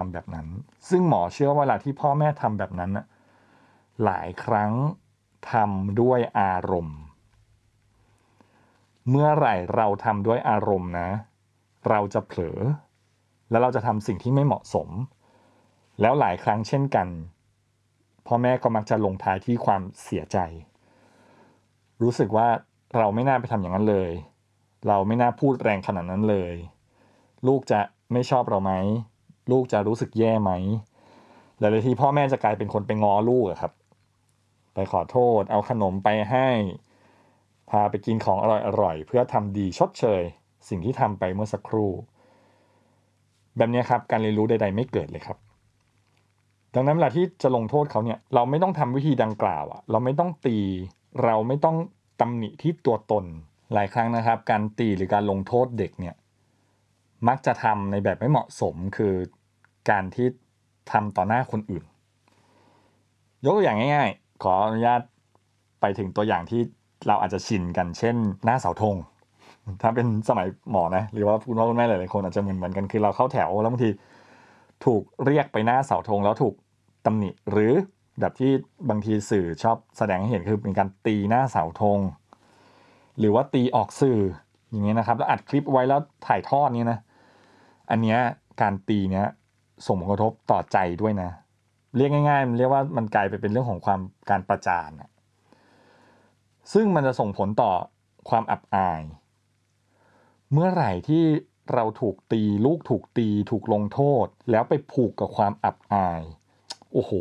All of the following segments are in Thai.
ำแบบนั้นซึ่งหมอเชื่อว่าเวลาที่พ่อแม่ทำแบบนั้นหลายครั้งทำด้วยอารมณ์เมื่อไหร่เราทำด้วยอารมณ์นะเราจะเผลอแล้วเราจะทำสิ่งที่ไม่เหมาะสมแล้วหลายครั้งเช่นกันพ่อแม่ก็มักจะลงท้ายที่ความเสียใจรู้สึกว่าเราไม่น่าไปทำอย่างนั้นเลยเราไม่น่าพูดแรงขนาดนั้นเลยลูกจะไม่ชอบเราไหมลูกจะรู้สึกแย่ไหมหลายๆทีพ่อแม่จะกลายเป็นคนไปง้อลูกครับไปขอโทษเอาขนมไปให้พาไปกินของอร่อยๆเพื่อทำดีชดเชยสิ่งที่ทำไปเมื่อสักครู่แบบนี้ครับการเรียนรู้ใดๆไม่เกิดเลยครับดังนั้นเวลาที่จะลงโทษเขาเนี่ยเราไม่ต้องทำวิธีดังกล่าวเราไม่ต้องตีเราไม่ต้องตำหนิที่ตัวตนหลายครั้งนะครับการตีหรือการลงโทษเด็กเนี่ยมักจะทำในแบบไม่เหมาะสมคือการที่ทำต่อหน้าคนอื่นยกตัวอย่างง่ายๆขออนุญาตไปถึงตัวอย่างที่เราอาจจะชินกันเช่นหน้าเสาธงถ้าเป็นสมัยหมอนะหรือว่าคุณพ่อคุณแม่หลายๆคนอาจจะเหมือนกันคือเราเข้าแถวแล้วบางทีถูกเรียกไปหน้าเสาธงแล้วถูกตำหนิหรือแบบที่บางทีสื่อชอบแสดงให้เห็นคือเป็นการตีหน้าเสาธงหรือว่าตีออกสื่ออย่างนี้นะครับแล้วอัดคลิปไว้แล้วถ่ายทอดนี้นะอันเนี้ยการตีเนี้ยส่งผลกระทบต่อใจด้วยนะเรียกง่ายๆมันเรียกว่ามันกลายไปเป็นเรื่องของความการประจานซึ่งมันจะส่งผลต่อความอับอายเมื่อไหร่ที่เราถูกตีลูกถูกตีถูกลงโทษแล้วไปผูกกับความอับอายโอ้โห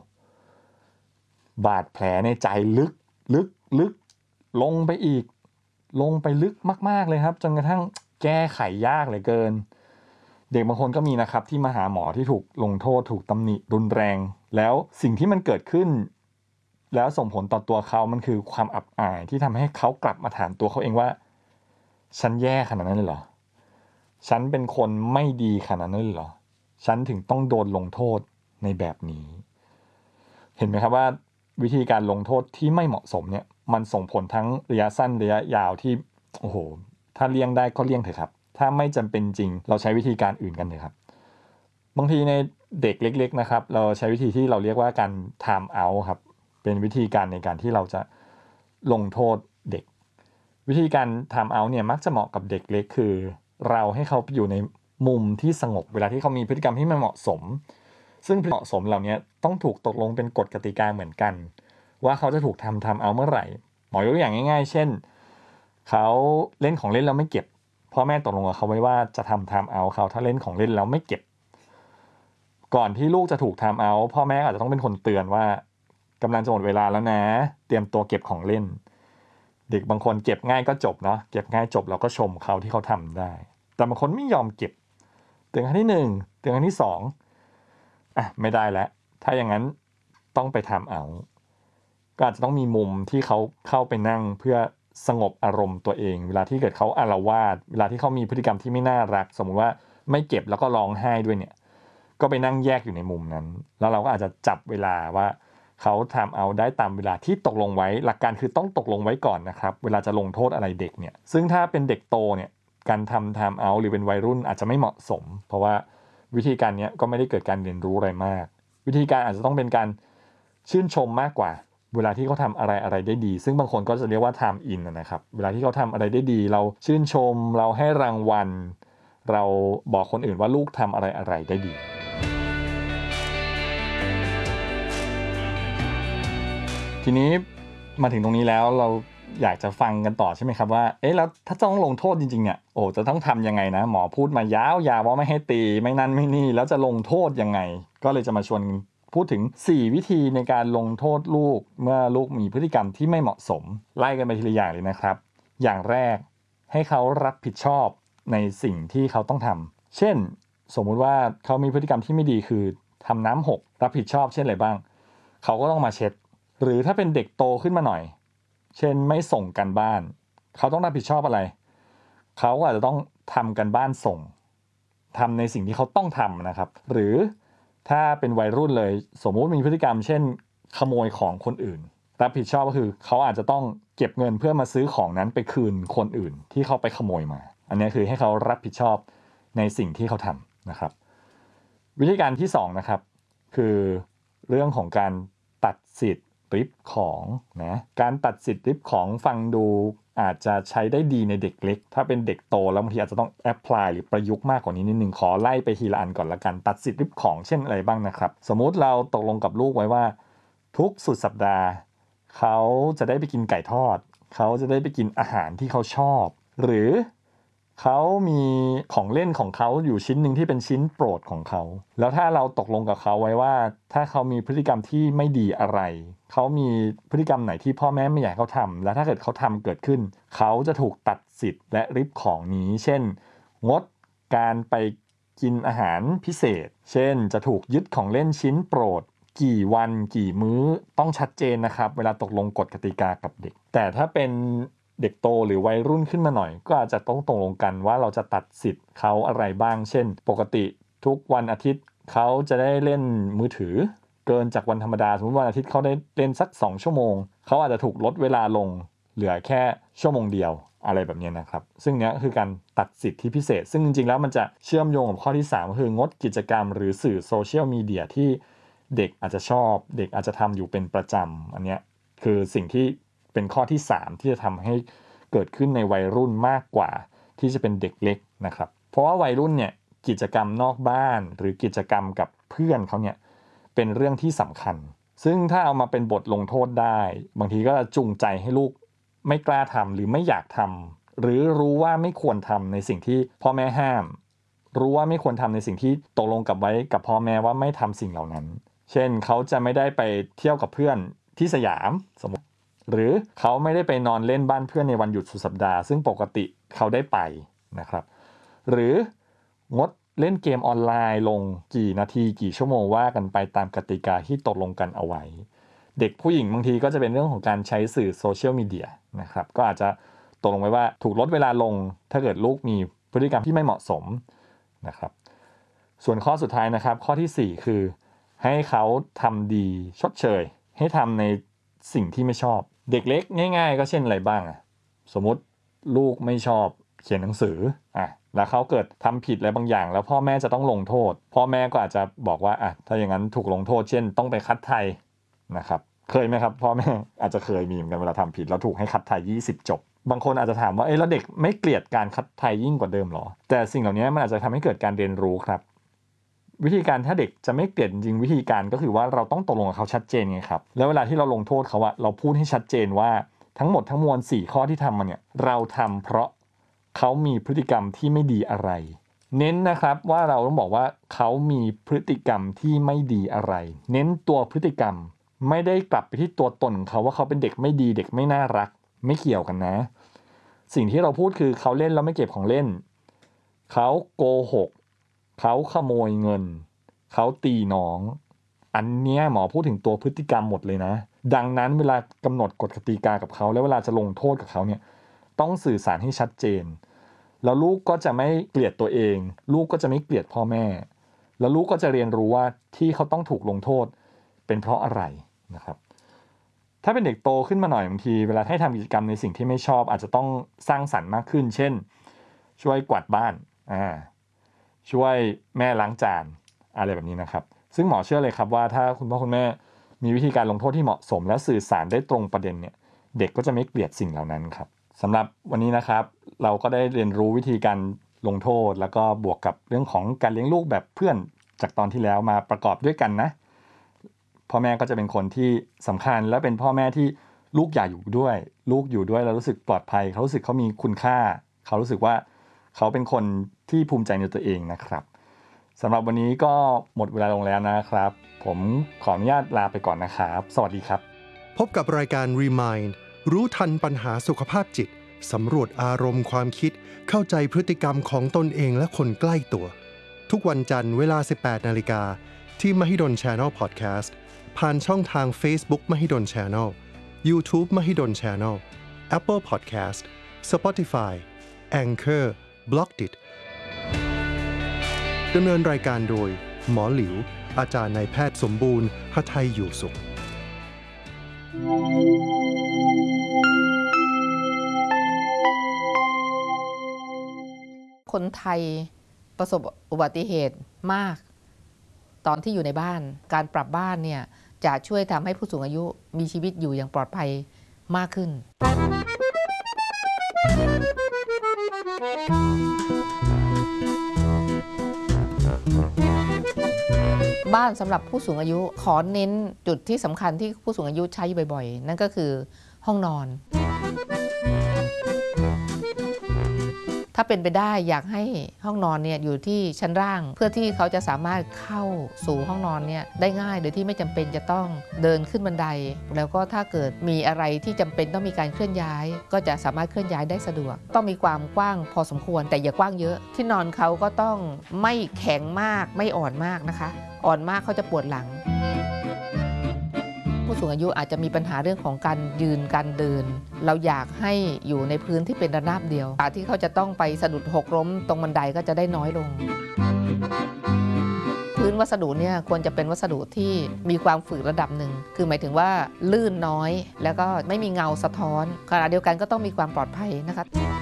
บาดแผลในใจลึกลงไปอีกลงไปลึกมากๆเลยครับจนกระทั่งแก้ไขยากเหลือเกินเด็กบางคนก็มีนะครับที่มาหาหมอที่ถูกลงโทษถูกตำหนิรุนแรงแล้วสิ่งที่มันเกิดขึ้นแล้วส่งผลต่อตัวเขามันคือความอับอายที่ทำให้เขากลับมาถามตัวเขาเองว่าฉันแย่ขนาดนั้นเลยเหรอฉันเป็นคนไม่ดีขนาดนั้นเลยเหรอฉันถึงต้องโดนลงโทษในแบบนี้เห็นไหมครับว่าวิธีการลงโทษที่ไม่เหมาะสมเนี่ยมันส่งผลทั้งระยะสั้นระยะยาวที่โอ้โหถ้าเลี่ยงได้ก็เลี่ยงเถอะครับถ้าไม่จำเป็นจริงเราใช้วิธีการอื่นกันเถอะครับบางทีในเด็กเล็กๆนะครับเราใช้วิธีที่เราเรียกว่าการ time out ครับเป็นวิธีการในการที่เราจะลงโทษเด็กวิธีการ time out เนี่ยมักจะเหมาะกับเด็กเล็กคือเราให้เขาอยู่ในมุมที่สงบเวลาที่เขามีพฤติกรรมที่ไม่เหมาะสมซึ่งเหมาะสมเหล่านี้ต้องถูกตกลงเป็นกฎกติกาเหมือนกันว่าเขาจะถูกทำเอาเมื่อไหร่หมอยกตัวอย่างง่ายๆเช่นเขาเล่นของเล่นแล้วไม่เก็บพ่อแม่ตกลงกับเขาไว้ว่าจะทำเอาเขาถ้าเล่นของเล่นแล้วไม่เก็บก่อนที่ลูกจะถูกเอาพ่อแม่อาจจะต้องเป็นคนเตือนว่ากำลังจะหมดเวลาแล้วนะเตรียมตัวเก็บของเล่นเด็กบางคนเก็บง่ายก็จบเนาะเก็บง่ายจบเราก็ชมเขาที่เขาทำได้แต่บางคนไม่ยอมเก็บเตือนครั้งที่1เตือนครั้งที่2ไม่ได้แล้วถ้าอย่างนั้นต้องไปเอาก็อาจจะต้องมีมุมที่เขาเข้าไปนั่งเพื่อสงบอารมณ์ตัวเองเวลาที่เกิดเขาอาละวาดเวลาที่เขามีพฤติกรรมที่ไม่น่ารักสมมุติว่าไม่เก็บแล้วก็ร้องไห้ด้วยเนี่ยก็ไปนั่งแยกอยู่ในมุมนั้นแล้วเราก็อาจจะจับเวลาว่าเขาเอาได้ตามเวลาที่ตกลงไว้หลักการคือต้องตกลงไว้ก่อนนะครับเวลาจะลงโทษอะไรเด็กเนี่ยซึ่งถ้าเป็นเด็กโตเนี่ยการเอาหรือเป็นวัยรุ่นอาจจะไม่เหมาะสมเพราะว่าวิธีการนี้ก็ไม่ได้เกิดการเรียนรู้อะไรมากวิธีการอาจจะต้องเป็นการชื่นชมมากกว่าเวลาที่เขาทำอะไรได้ดีซึ่งบางคนก็จะเรียกว่า time in นะครับเวลาที่เขาทำอะไรได้ดีเราชื่นชมเราให้รางวัลเราบอกคนอื่นว่าลูกทำอะไรได้ดีทีนี้มาถึงตรงนี้แล้วเราอยากจะฟังกันต่อใช่ไหมครับว่าแล้วถ้าต้องลงโทษจริงๆเนี่ยจะต้องทำยังไงนะหมอพูดมายาวๆว่าไม่ให้ตีไม่นั่นไม่นี่แล้วจะลงโทษยังไงก็เลยจะมาชวนพูดถึง4วิธีในการลงโทษลูกเมื่อลูกมีพฤติกรรมที่ไม่เหมาะสมไล่กันไปทีละอย่างเลยนะครับอย่างแรกให้เขารับผิดชอบในสิ่งที่เขาต้องทำเช่นสมมุติว่าเขามีพฤติกรรมที่ไม่ดีคือทำน้ำหกรับผิดชอบเช่นอะไรบ้างเขาก็ต้องมาเช็ดหรือถ้าเป็นเด็กโตขึ้นมาหน่อยเช่นไม่ส่งกันบ้านเขาต้องรับผิดชอบอะไรเขาก็อาจจะต้องทำกันบ้านส่งทำในสิ่งที่เขาต้องทำนะครับหรือถ้าเป็นวัยรุ่นเลยสมมุติมีพฤติกรรมเช่นขโมยของคนอื่นรับผิดชอบก็คือเขาอาจจะต้องเก็บเงินเพื่อมาซื้อของนั้นไปคืนคนอื่นที่เขาไปขโมยมาอันนี้คือให้เขารับผิดชอบในสิ่งที่เขาทำนะครับวิธีการที่2นะครับคือเรื่องของการตัดสิทธิ์ริบของนะการตัดสิทธิ์ริบของฟังดูอาจจะใช้ได้ดีในเด็กเล็กถ้าเป็นเด็กโตแล้วบางทีอาจจะต้องแอพพลายหรือประยุกต์มากกว่านี้นิดนึงขอไล่ไปทีละอันก่อนละกันตัดสิทธิ์ริบของเช่นอะไรบ้างนะครับสมมุติเราตกลงกับลูกไว้ว่าทุกสุดสัปดาห์เขาจะได้ไปกินไก่ทอดเขาจะได้ไปกินอาหารที่เขาชอบหรือเขามีของเล่นของเขาอยู่ชิ้นหนึ่งที่เป็นชิ้นโปรดของเขาแล้วถ้าเราตกลงกับเขาไว้ว่าถ้าเขามีพฤติกรรมที่ไม่ดีอะไรเขามีพฤติกรรมไหนที่พ่อแม่ไม่อยากเขาทำและถ้าเกิดเขาทำเกิดขึ้นเขาจะถูกตัดสิทธิ์และริบของนี้เช่นงดการไปกินอาหารพิเศษเช่นจะถูกยึดของเล่นชิ้นโปรดกี่วันกี่มื้อต้องชัดเจนนะครับเวลาตกลงกฎกติกากับเด็กแต่ถ้าเป็นเด็กโตหรือวัยรุ่นขึ้นมาหน่อยก็อาจจะต้องตกลงกันว่าเราจะตัดสิทธิ์เขาอะไรบ้างเช่นปกติทุกวันอาทิตย์เขาจะได้เล่นมือถือเกินจากวันธรรมดาสมมติวันอาทิตย์เขาได้เล่นสัก2ชั่วโมงเขาอาจจะถูกลดเวลาลงเหลือแค่ชั่วโมงเดียวอะไรแบบนี้นะครับซึ่งเนี้ยคือการตัดสิทธิพิเศษซึ่งจริงๆแล้วมันจะเชื่อมโยงกับข้อที่3ก็คืองดกิจกรรมหรือสื่อโซเชียลมีเดียที่เด็กอาจจะชอบเด็กอาจจะทำอยู่เป็นประจำอันเนี้ยคือสิ่งที่เป็นข้อที่3ที่จะทำให้เกิดขึ้นในวัยรุ่นมากกว่าที่จะเป็นเด็กเล็กนะครับเพราะว่าวัยรุ่นเนี่ยกิจกรรมนอกบ้านหรือกิจกรรมกับเพื่อนเขาเนี่ยเป็นเรื่องที่สำคัญซึ่งถ้าเอามาเป็นบทลงโทษได้บางทีก็จูงใจให้ลูกไม่กล้าทำหรือไม่อยากทำหรือรู้ว่าไม่ควรทำในสิ่งที่พ่อแม่ห้ามรู้ว่าไม่ควรทำในสิ่งที่ตกลงกับไว้กับพ่อแม่ว่าไม่ทำสิ่งเหล่านั้นเช่นเขาจะไม่ได้ไปเที่ยวกับเพื่อนที่สยามสมมติหรือเขาไม่ได้ไปนอนเล่นบ้านเพื่อนในวันหยุดสุดสัปดาห์ซึ่งปกติเขาได้ไปนะครับหรืองดเล่นเกมออนไลน์ลงกี่นาทีกี่ชั่วโมงว่ากันไปตามกติกาที่ตกลงกันเอาไว้เด็กผู้หญิงบางทีก็จะเป็นเรื่องของการใช้สื่อโซเชียลมีเดียนะครับก็อาจจะตกลงไว้ว่าถูกลดเวลาลงถ้าเกิดลูกมีพฤติกรรมที่ไม่เหมาะสมนะครับส่วนข้อสุดท้ายนะครับข้อที่4คือให้เขาทำดีชดเชยให้ทำในสิ่งที่ไม่ชอบเด็กเล็กง่ายๆก็เช่นอะไรบ้างสมมติลูกไม่ชอบเขียนหนังสือแล้วเขาเกิดทำผิดอะไรบางอย่างแล้วพ่อแม่จะต้องลงโทษพ่อแม่ก็อาจจะบอกว่าถ้าอย่างนั้นถูกลงโทษเช่นต้องไปคัดไทยนะครับเคยไหมครับพ่อแม่อาจจะเคยมีเหมือนกันเวลาทำผิดแล้วถูกให้คัดไทย20จบบางคนอาจจะถามว่าแล้วเด็กไม่เกลียดการคัดไทยยิ่งกว่าเดิมหรอแต่สิ่งเหล่านี้มันอาจจะทำให้เกิดการเรียนรู้ครับวิธีการถ้าเด็กจะไม่เกลียดจริงวิธีการก็คือว่าเราต้องตกลงกับเขาชัดเจนไงครับแล้วเวลาที่เราลงโทษเขาเราพูดให้ชัดเจนว่าทั้งหมดทั้งมวล4ข้อที่ทำมาเนี่ยเราทำเพราะเขามีพฤติกรรมที่ไม่ดีอะไรเน้นนะครับว่าเราต้องบอกว่าเขามีพฤติกรรมที่ไม่ดีอะไรเน้นตัวพฤติกรรมไม่ได้กลับไปที่ตัวตนของเขาว่าเขาเป็นเด็กไม่ดีเด็กไม่น่ารักไม่เกี่ยวกันนะสิ่งที่เราพูดคือเขาเล่นแล้วไม่เก็บของเล่นเขาโกหกเขาขโมยเงินเขาตีน้องอันเนี้ยหมอพูดถึงตัวพฤติกรรมหมดเลยนะดังนั้นเวลากำหนดกฎกติกากับเขาแล้วเวลาจะลงโทษกับเขาเนี่ยต้องสื่อสารให้ชัดเจนแล้วลูกก็จะไม่เกลียดตัวเองลูกก็จะไม่เกลียดพ่อแม่แล้วลูกก็จะเรียนรู้ว่าที่เขาต้องถูกลงโทษเป็นเพราะอะไรนะครับถ้าเป็นเด็กโตขึ้นมาหน่อยบางทีเวลาให้ทำกิจกรรมในสิ่งที่ไม่ชอบอาจจะต้องสร้างสรรค์มากขึ้นเช่นช่วยกวาดบ้านช่วยแม่ล้างจานอะไรแบบนี้นะครับซึ่งหมอเชื่อเลยครับว่าถ้าคุณพ่อคุณแม่มีวิธีการลงโทษที่เหมาะสมและสื่อสารได้ตรงประเด็นเนี่ยเด็กก็จะไม่เกลียดสิ่งเหล่านั้นครับสำหรับวันนี้นะครับเราก็ได้เรียนรู้วิธีการลงโทษแล้วก็บวกกับเรื่องของการเลี้ยงลูกแบบเพื่อนจากตอนที่แล้วมาประกอบด้วยกันนะพ่อแม่ก็จะเป็นคนที่สำคัญและเป็นพ่อแม่ที่ลูกอยากอยู่ด้วยลูกอยู่ด้วยแล้วรู้สึกปลอดภัยเขารู้สึกเขามีคุณค่าเขารู้สึกว่าเขาเป็นคนที่ภูมิใจในตัวเองนะครับสำหรับวันนี้ก็หมดเวลาลงแล้วนะครับผมขออนุญาตลาไปก่อนนะครับสวัสดีครับพบกับรายการ Remind รู้ทันปัญหาสุขภาพจิตสำรวจอารมณ์ความคิดเข้าใจพฤติกรรมของตนเองและคนใกล้ตัวทุกวันจันทร์เวลา 18:00 น.ที่ Mahidol Channel Podcast ผ่านช่องทาง Facebook Mahidol Channel YouTube Mahidol Channel Apple Podcast Spotify Anchor Blockdit ดำเนินรายการโดยหมอหลิวอาจารย์นายแพทย์สมบูรณ์หทัยอยู่สุขคนไทยประสบอุบัติเหตุมากตอนที่อยู่ในบ้านการปรับบ้านเนี่ยจะช่วยทำให้ผู้สูงอายุมีชีวิตอยู่อย่างปลอดภัยมากขึ้นบ้านสำหรับผู้สูงอายุขอเน้นจุดที่สำคัญที่ผู้สูงอายุใช้บ่อยๆนั่นก็คือห้องนอนถ้าเป็นไปได้อยากให้ห้องนอนเนี่ยอยู่ที่ชั้นล่างเพื่อที่เขาจะสามารถเข้าสู่ห้องนอนเนี่ยได้ง่ายโดยที่ไม่จำเป็นจะต้องเดินขึ้นบันไดแล้วก็ถ้าเกิดมีอะไรที่จำเป็นต้องมีการเคลื่อนย้ายก็จะสามารถเคลื่อนย้ายได้สะดวกต้องมีความกว้างพอสมควรแต่อย่ากว้างเยอะที่นอนเขาก็ต้องไม่แข็งมากไม่อ่อนมากนะคะอ่อนมากเขาจะปวดหลังผู้สูงอายุอาจจะมีปัญหาเรื่องของการยืนการเดินเราอยากให้อยู่ในพื้นที่เป็นระนาบเดียวที่เขาจะต้องไปสะดุดหกล้มตรงบันไดก็จะได้น้อยลงพื้นวัสดุเนี่ยควรจะเป็นวัสดุที่มีความฝืดระดับหนึ่งคือหมายถึงว่าลื่นน้อยแล้วก็ไม่มีเงาสะท้อนขณะเดียวกันก็ต้องมีความปลอดภัยนะคะ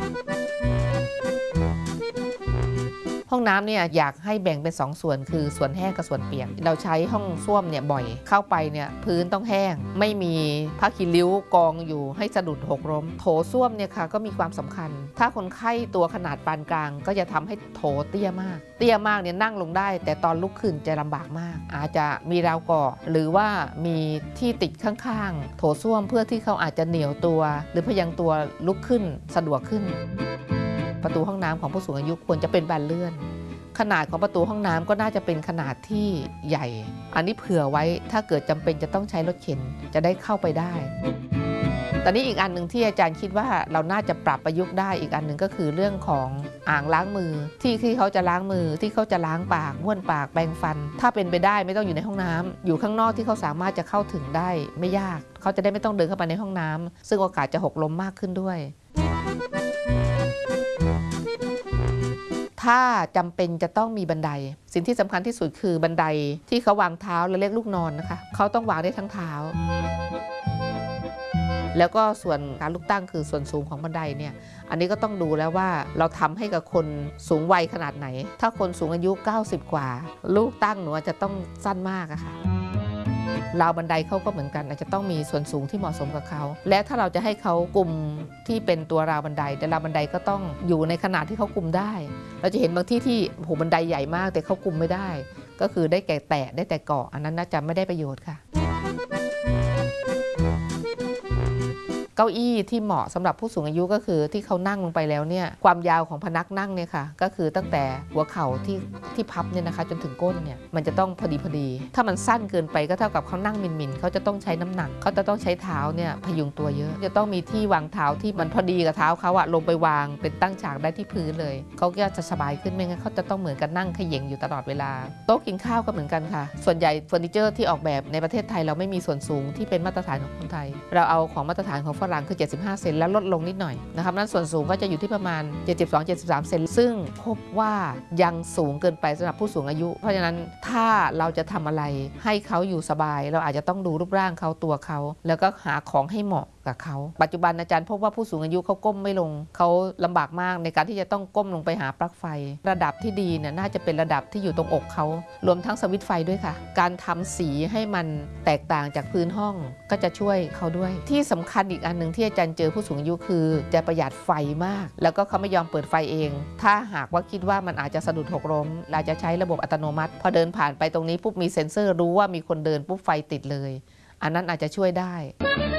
ห้องน้ำเนี่ยอยากให้แบ่งเป็น2ส่วนคือส่วนแห้งกับส่วนเปียกเราใช้ห้องส้วมเนี่ยบ่อยเข้าไปเนี่ยพื้นต้องแห้งไม่มีผ้าคีริ้วกองอยู่ให้สะดุดหกล้มโถส้วมเนี่ยค่ะก็มีความสำคัญถ้าคนไข้ตัวขนาดปานกลางก็จะทำให้โถเตี้ยมากเนี่ยนั่งลงได้แต่ตอนลุกขึ้นจะลำบากมากอาจจะมีราวก่อหรือว่ามีที่ติดข้างๆโถส้วมเพื่อที่เขาอาจจะเหนียวตัวหรือพยังตัวลุกขึ้นสะดวกขึ้นประตูห้องน้ำของผู้สูงอายุควรจะเป็นบานเลื่อนขนาดของประตูห้องน้ำก็น่าจะเป็นขนาดที่ใหญ่อันนี้เผื่อไว้ถ้าเกิดจำเป็นจะต้องใช้รถเข็นจะได้เข้าไปได้ตอนนี้อีกอันหนึ่งที่อาจารย์คิดว่าเราน่าจะปรับประยุกต์ได้อีกอันหนึ่งก็คือเรื่องของอ่างล้างมือที่เขาจะล้างมือที่เขาจะล้างปากบ้วนปากแปรงฟันถ้าเป็นไปได้ไม่ต้องอยู่ในห้องน้ำอยู่ข้างนอกที่เขาสามารถจะเข้าถึงได้ไม่ยากเขาจะได้ไม่ต้องเดินเข้าไปในห้องน้ำซึ่งโอกาสจะหกล้มมากขึ้นด้วยถ้าจำเป็นจะต้องมีบันไดสิ่งที่สำคัญที่สุดคือบันไดที่เขาวางเท้าและเรียกลูกนอนนะคะเขาต้องวางได้ทั้งเท้าแล้วก็ส่วนการลูกตั้งคือส่วนสูงของบันไดเนี่ยอันนี้ก็ต้องดูแล้วว่าเราทำให้กับคนสูงวัยขนาดไหนถ้าคนสูงอายุ90กว่าลูกตั้งหนูอาจจะต้องสั้นมากอะค่ะราวบันไดเขาก็เหมือนกันอาจจะต้องมีส่วนสูงที่เหมาะสมกับเขาและถ้าเราจะให้เขากุมที่เป็นตัวราวบันไดแต่ราวบันไดก็ต้องอยู่ในขนาดที่เขากุมได้เราจะเห็นบางที่ที่โหบันไดใหญ่มากแต่เขากุมไม่ได้ก็คือได้แก่แตะได้แต่เกาะอันนั้นน่าจะไม่ได้ประโยชน์ค่ะเก้าอี้ที่เหมาะสำหรับผู้สูงอายุก็คือที่เขานั่งลงไปแล้วเนี่ยความยาวของพนักนั่งเนี่ยค่ะก็คือตั้งแต่หัวเข่าที่พับเนี่ยนะคะจนถึงก้นเนี่ยมันจะต้องพอดีถ้ามันสั้นเกินไปก็เท่ากับเขานั่งมินเขาจะต้องใช้น้ำหนักเขาจะต้องใช้เท้าเนี่ยพยุงตัวเยอะจะต้องมีที่วางเท้าที่มันพอดีกับเท้าเขาอะลงไปวางเป็นตั้งฉากได้ที่พื้นเลยเขาก็จะสบายขึ้นไม่งั้นเขาจะต้องเหมือนกันนั่งเขย่งอยู่ตลอดเวลาโต๊ะกินข้าวก็เหมือนกันค่ะส่วนใหญ่เฟอร์นิเจอร์ที่ออกแบบในประเทศไทยเราไม่มีส่วนสูงที่เป็นมาตรฐานของคนไทยเราเอาของมาตรฐานของฝรั่งคือ75 เซนแล้วลดลงนิดหน่อยนะครับนั้นส่วนสูงก็จะอยู่ที่ประมาณ 72-73 เซนซึ่งพบว่ายังสูงเกินไปสำหรับผู้สูงอายุเพราะฉะนั้นถ้าเราจะทำอะไรให้เขาอยู่สบายเราอาจจะต้องดูรูปร่างเขาตัวเขาแล้วก็หาของให้เหมาะกับเขาปัจจุบันอาจารย์พบว่าผู้สูงอายุเขาก้มไม่ลงเขาลำบากมากในการที่จะต้องก้มลงไปหาปลั๊กไฟระดับที่ดีเนี่ยน่าจะเป็นระดับที่อยู่ตรงอกเขารวมทั้งสวิตช์ไฟด้วยค่ะการทำสีให้มันแตกต่างจากพื้นห้องก็จะช่วยเขาด้วยที่สำคัญอีกอันหนึ่งที่อาจารย์เจอผู้สูงอายุคือจะประหยัดไฟมากแล้วก็เขาไม่ยอมเปิดไฟเองถ้าหากว่าคิดว่ามันอาจจะสะดุดหกล้มเราจะใช้ระบบอัตโนมัติพอเดินผ่านไปตรงนี้ปุ๊บมีเซ็นเซอร์รู้ว่ามีคนเดินปุ๊บไฟติดเลยอันนั้นอาจจะช่วยได้